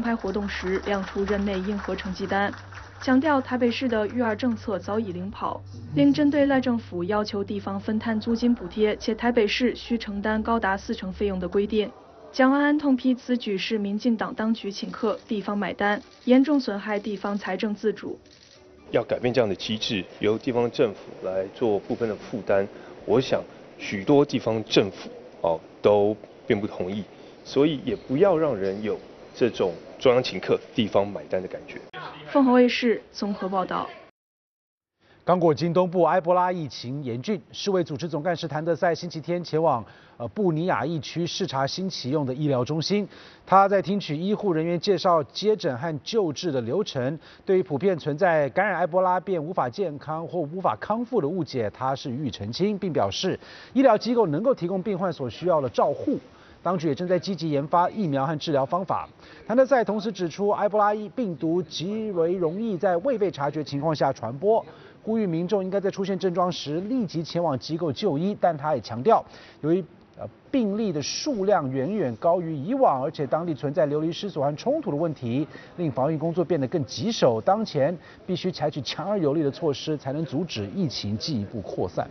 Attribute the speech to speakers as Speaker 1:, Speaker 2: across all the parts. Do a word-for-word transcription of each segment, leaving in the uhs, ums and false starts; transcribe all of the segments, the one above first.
Speaker 1: 开活动时亮出任内硬核成绩单，强调台北市的育儿政策早已领跑，另针对赖政府要求地方分摊租金补贴，且台北市需承担高达四成费用的规定。 蒋万安痛批此举是民进党当局请客，地方买单，严重损害地方财政自主。
Speaker 2: 要改变这样的机制，由地方政府来做部分的负担，我想许多地方政府哦都并不同意，所以也不要让人有这种中央请客、地方买单的感觉。
Speaker 1: 凤凰卫视综合报道。
Speaker 3: 刚果金东部埃博拉疫情严峻，世卫组织总干事谭德赛星期天前往呃布尼亚疫区视察新启用的医疗中心。他在听取医护人员介绍接诊和救治的流程，对于普遍存在感染埃博拉便无法健康或无法康复的误解，他是予以澄清，并表示医疗机构能够提供病患所需要的照护。 当局也正在积极研发疫苗和治疗方法。谭德赛同时指出，埃博拉病毒极为容易在未被察觉情况下传播，呼吁民众应该在出现症状时立即前往机构就医。但他也强调，由于呃病例的数量远远高于以往，而且当地存在流离失所和冲突的问题，令防疫工作变得更棘手。当前必须采取强而有力的措施，才能阻止疫情进一步扩散。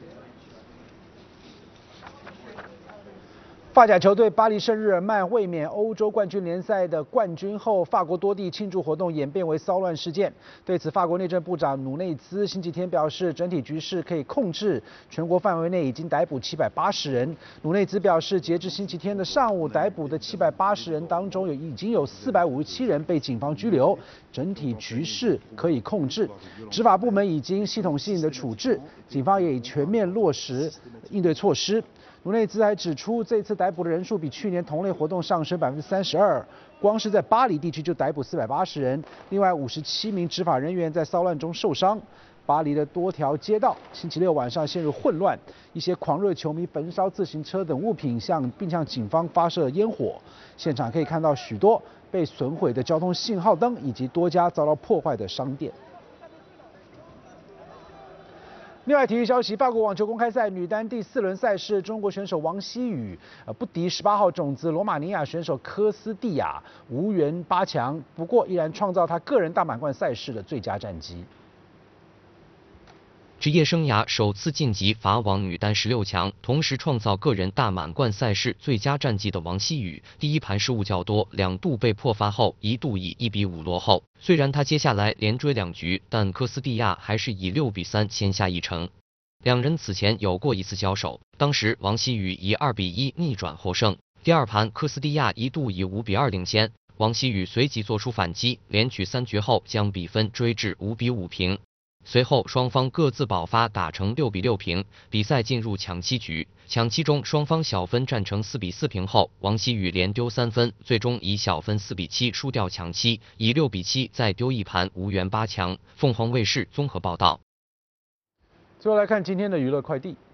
Speaker 3: 法甲球队巴黎圣日耳曼卫冕欧洲冠军联赛的冠军后，法国多地庆祝活动演变为骚乱事件。对此，法国内政部长努内兹星期天表示，整体局势可以控制，全国范围内已经逮捕七百八十人。努内兹表示，截至星期天的上午，逮捕的七百八十人当中，有已经有四百五十七人被警方拘留，整体局势可以控制。执法部门已经系统性的处置，警方也已全面落实应对措施。 努内兹还指出，这次逮捕的人数比去年同类活动上升百分之三十二，光是在巴黎地区就逮捕四百八十人，另外五十七名执法人员在骚乱中受伤。巴黎的多条街道星期六晚上陷入混乱，一些狂热球迷焚烧自行车等物品，向并向警方发射烟火。现场可以看到许多被损毁的交通信号灯，以及多家遭到破坏的商店。 另外，体育消息：法国网球公开赛女单第四轮赛事，中国选手王希雨呃不敌十八号种子罗马尼亚选手科斯蒂亚，无缘八强。不过，依然创造她个人大满贯赛事的最佳战绩。
Speaker 4: 职业生涯首次晋级法网女单十六强，同时创造个人大满贯赛事最佳战绩的王希雨，第一盘失误较多，两度被破发后，一度以一比五落后。虽然她接下来连追两局，但科斯蒂亚还是以六比三先下一城。两人此前有过一次交手，当时王希雨以二比一逆转获胜。第二盘，科斯蒂亚一度以五比二领先，王希雨随即做出反击，连取三局后将比分追至五比五平。 随后，双方各自爆发，打成六比六平，比赛进入抢七局。抢七中，双方小分战成四比四平后，王希雨连丢三分，最终以小分四比七输掉抢七，以六比七再丢一盘，无缘八强。凤凰卫视综合报道。
Speaker 3: 最后来看今天的娱乐快递。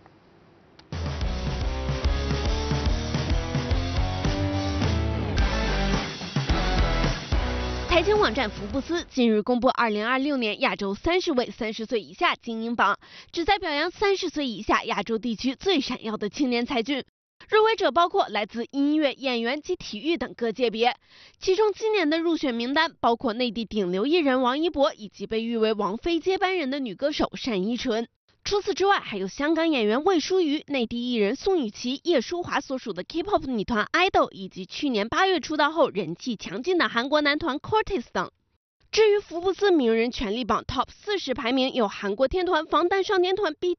Speaker 5: 财经网站福布斯近日公布二零二六年亚洲三十位三十岁以下精英榜，旨在表扬三十岁以下亚洲地区最闪耀的青年才俊。入围者包括来自音乐、演员及体育等各界别。其中今年的入选名单包括内地顶流艺人王一博，以及被誉为王菲接班人的女歌手单依纯。 除此之外，还有香港演员魏淑瑜、内地艺人宋雨琦、叶舒华所属的 K-pop 女团 idol， 以及去年八月出道后人气强劲的韩国男团 Cortez 等。至于福布斯名人权力榜 Top 四十排名，有韩国天团防弹少年团 B T S。